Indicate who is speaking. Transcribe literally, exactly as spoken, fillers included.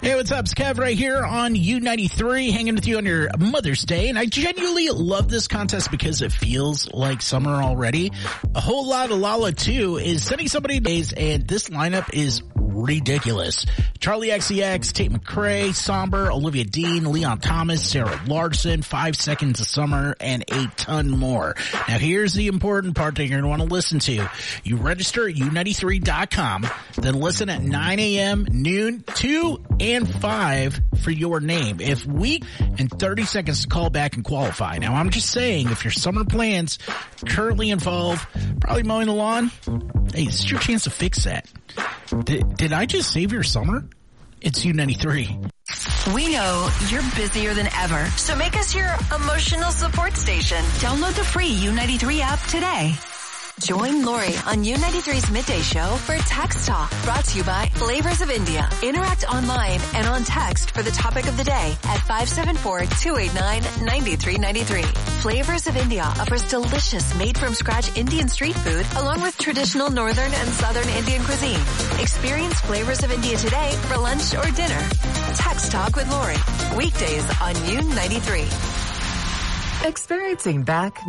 Speaker 1: Hey, what's up? It's Kev right here on U ninety-three, hanging with you on your Mother's Day. And I genuinely love this contest because it feels like summer already. A whole lot of Lala two is sending somebody days, and this lineup is ridiculous. Charlie X C X, Tate McRae, Somber, Olivia Dean, Leon Thomas, Sarah Larson, Five Seconds of Summer, and a ton more. Now here's the important part that you're going to want to listen to. You register at U ninety-three dot com, then listen at nine a.m., noon, two, and five for your name. If we and thirty seconds to call back and qualify. Now I'm just saying, if your summer plans currently involve probably mowing the lawn, hey, this is your chance to fix that. Did, did I just save your summer? It's U ninety-three.
Speaker 2: We know you're busier than ever, so make us your emotional support station. Download the free U ninety-three app today. Join Lori on U ninety-three's Midday Show for Text Talk, brought to you by Flavors of India. Interact online and on text for the topic of the day at five seven four, two eight nine, nine three nine three. Flavors of India offers delicious made-from-scratch Indian street food along with traditional northern and southern Indian cuisine. Experience Flavors of India today for lunch or dinner. Text Talk with Lori, weekdays on U ninety-three.
Speaker 3: Experiencing back,